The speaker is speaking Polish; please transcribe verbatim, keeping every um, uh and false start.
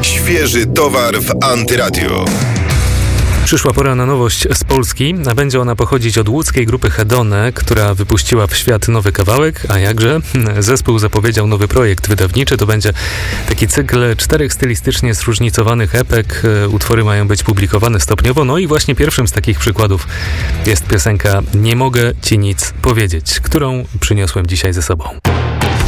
Świeży towar w Antyradiu. Przyszła pora na nowość z Polski, a będzie ona pochodzić od łódzkiej grupy Hedone, która wypuściła w świat nowy kawałek, a jakże? Zespół zapowiedział nowy projekt wydawniczy. To będzie taki cykl czterech stylistycznie zróżnicowanych epek. Utwory mają być publikowane stopniowo, no i właśnie pierwszym z takich przykładów jest piosenka Nie mogę ci nic powiedzieć, którą przyniosłem dzisiaj ze sobą.